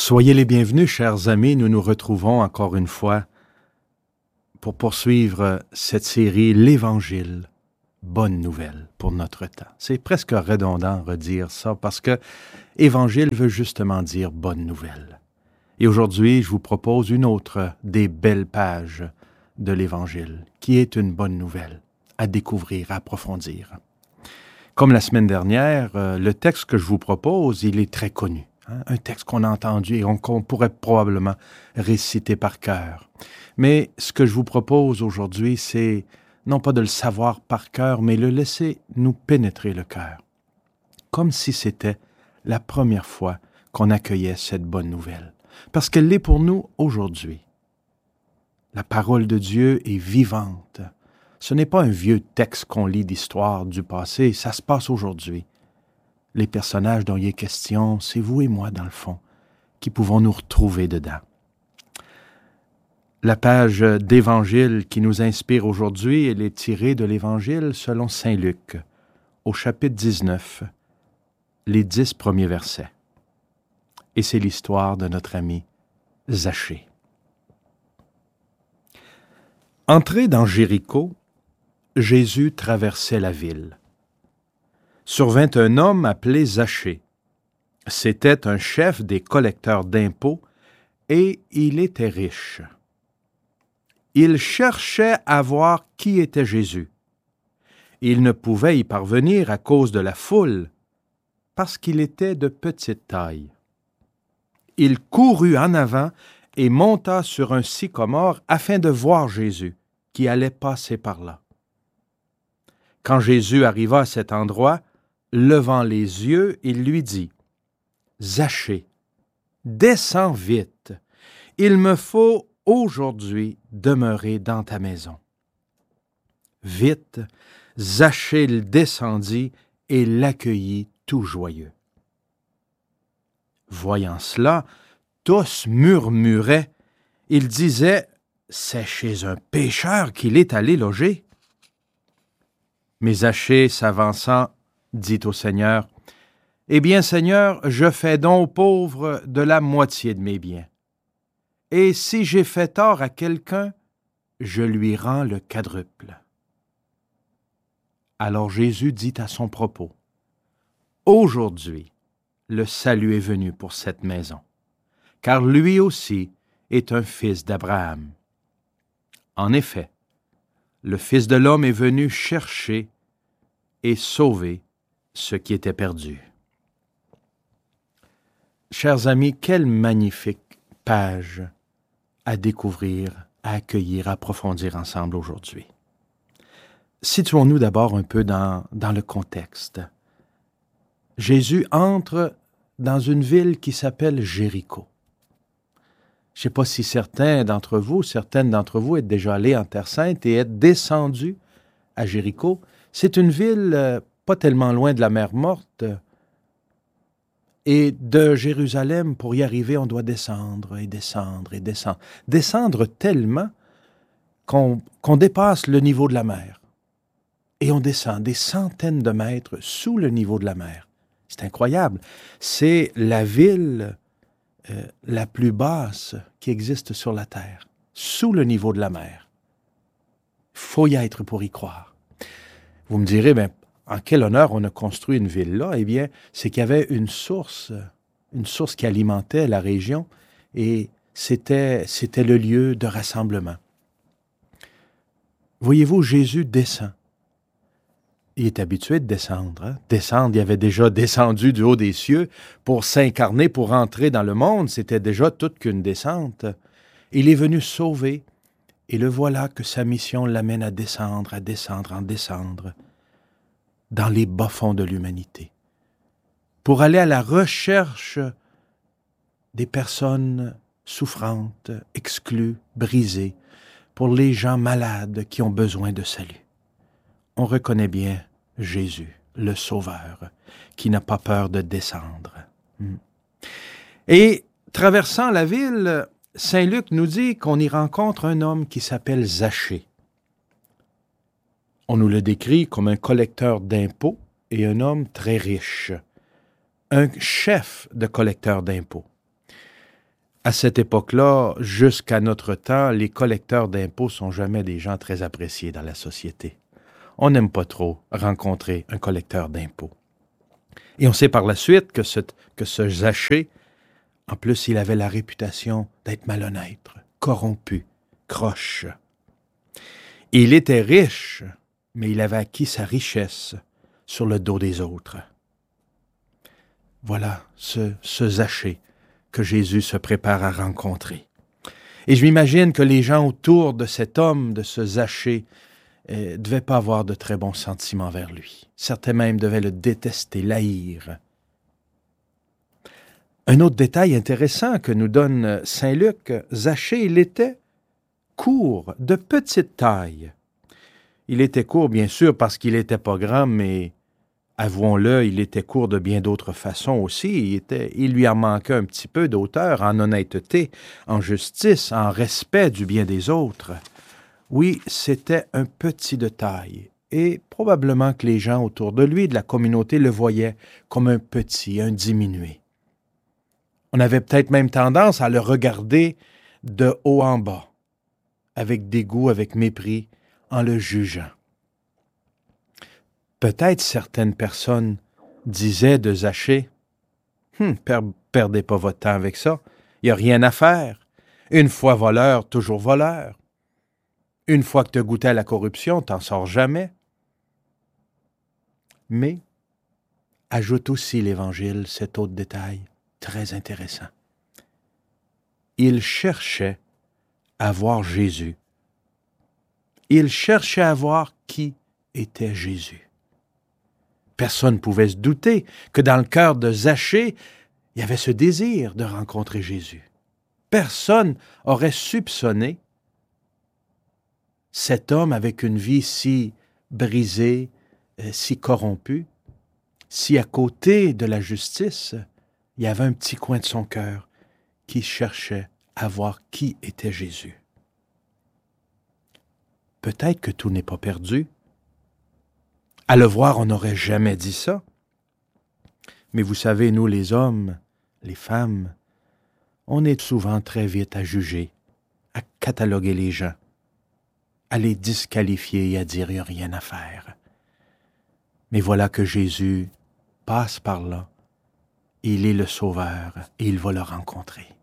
Soyez les bienvenus, chers amis. Nous nous retrouvons encore une fois pour poursuivre cette série « L'Évangile, bonne nouvelle pour notre temps ». C'est presque redondant redire ça parce que « Évangile » veut justement dire « bonne nouvelle ». Et aujourd'hui, je vous propose une autre des belles pages de l'Évangile qui est une bonne nouvelle à découvrir, à approfondir. Comme la semaine dernière, le texte que je vous propose, il est très connu. Un texte qu'on a entendu et qu'on pourrait probablement réciter par cœur. Mais ce que je vous propose aujourd'hui, c'est non pas de le savoir par cœur, mais le laisser nous pénétrer le cœur. Comme si c'était la première fois qu'on accueillait cette bonne nouvelle. Parce qu'elle l'est pour nous aujourd'hui. La parole de Dieu est vivante. Ce n'est pas un vieux texte qu'on lit d'histoire du passé, ça se passe aujourd'hui. Les personnages dont il est question, c'est vous et moi, dans le fond, qui pouvons nous retrouver dedans. La page d'Évangile qui nous inspire aujourd'hui, elle est tirée de l'Évangile selon saint Luc, au chapitre 19, les 10 premiers versets. Et c'est l'histoire de notre ami Zachée. Entré dans Jéricho, Jésus traversait la ville. Survint un homme appelé Zachée. C'était un chef des collecteurs d'impôts et il était riche. Il cherchait à voir qui était Jésus. Il ne pouvait y parvenir à cause de la foule, parce qu'il était de petite taille. Il courut en avant et monta sur un sycomore afin de voir Jésus, qui allait passer par là. Quand Jésus arriva à cet endroit, levant les yeux, il lui dit, « Zachée, descends vite, il me faut aujourd'hui demeurer dans ta maison. » Vite, Zachée descendit et l'accueillit tout joyeux. Voyant cela, tous murmuraient. Ils disaient, « C'est chez un pécheur qu'il est allé loger. » Mais Zachée, s'avançant, dit au Seigneur, « Eh bien, Seigneur, je fais don aux pauvres de la moitié de mes biens. Et si j'ai fait tort à quelqu'un, je lui rends le quadruple. » Alors Jésus dit à son propos, « Aujourd'hui, le salut est venu pour cette maison, car lui aussi est un fils d'Abraham. En effet, le Fils de l'homme est venu chercher et sauver ce qui était perdu. » Chers amis, quelle magnifique page à découvrir, à accueillir, à approfondir ensemble aujourd'hui. Situons-nous d'abord un peu dans le contexte. Jésus entre dans une ville qui s'appelle Jéricho. Je ne sais pas si certaines d'entre vous êtes déjà allés en Terre Sainte et êtes descendus à Jéricho. C'est une ville pas tellement loin de la mer Morte. Et de Jérusalem, pour y arriver, on doit descendre et descendre et descendre. Descendre tellement qu'on dépasse le niveau de la mer. Et on descend des centaines de mètres sous le niveau de la mer. C'est incroyable. C'est la ville la plus basse qui existe sur la terre, sous le niveau de la mer. Il faut y être pour y croire. Vous me direz, en quel honneur on a construit une ville là? Eh bien, c'est qu'il y avait une source qui alimentait la région et c'était le lieu de rassemblement. Voyez-vous, Jésus descend. Il est habitué de descendre. Descendre, il avait déjà descendu du haut des cieux pour s'incarner, pour entrer dans le monde. C'était déjà toute qu'une descente. Il est venu sauver et le voilà que sa mission l'amène à descendre, dans les bas-fonds de l'humanité, pour aller à la recherche des personnes souffrantes, exclues, brisées, pour les gens malades qui ont besoin de salut. On reconnaît bien Jésus, le Sauveur, qui n'a pas peur de descendre. Et traversant la ville, saint Luc nous dit qu'on y rencontre un homme qui s'appelle Zachée. On nous le décrit comme un collecteur d'impôts et un homme très riche, un chef de collecteur d'impôts. À cette époque-là, jusqu'à notre temps, les collecteurs d'impôts sont jamais des gens très appréciés dans la société. On n'aime pas trop rencontrer un collecteur d'impôts. Et on sait par la suite que ce Zachée, en plus, il avait la réputation d'être malhonnête, corrompu, croche. Il était riche, mais il avait acquis sa richesse sur le dos des autres. Voilà ce Zachée que Jésus se prépare à rencontrer. Et je m'imagine que les gens autour de cet homme, de ce Zachée, ne devaient pas avoir de très bons sentiments vers lui. Certains même devaient le détester, l'haïr. Un autre détail intéressant que nous donne saint Luc, Zachée, il était court, de petite taille. Il était court, bien sûr, parce qu'il n'était pas grand, mais avouons-le, il était court de bien d'autres façons aussi. Il lui en manquait un petit peu d'auteur, en honnêteté, en justice, en respect du bien des autres. Oui, c'était un petit de taille, et probablement que les gens autour de lui, de la communauté, le voyaient comme un petit, un diminué. On avait peut-être même tendance à le regarder de haut en bas, avec dégoût, avec mépris, en le jugeant. Peut-être certaines personnes disaient de Zachée, « Perdez pas votre temps avec ça, il n'y a rien à faire. Une fois voleur, toujours voleur. Une fois que tu as goûté à la corruption, t'en sors jamais. » Mais ajoute aussi l'Évangile cet autre détail très intéressant. Il cherchait à voir Jésus. Il cherchait à voir qui était Jésus. Personne ne pouvait se douter que dans le cœur de Zachée, il y avait ce désir de rencontrer Jésus. Personne aurait soupçonné cet homme avec une vie si brisée, si corrompue, si à côté de la justice, il y avait un petit coin de son cœur qui cherchait à voir qui était Jésus. Peut-être que tout n'est pas perdu. À le voir, on n'aurait jamais dit ça. Mais vous savez, nous les hommes, les femmes, on est souvent très vite à juger, à cataloguer les gens, à les disqualifier et à dire « il n'y a rien à faire ». Mais voilà que Jésus passe par là, il est le Sauveur et il va le rencontrer.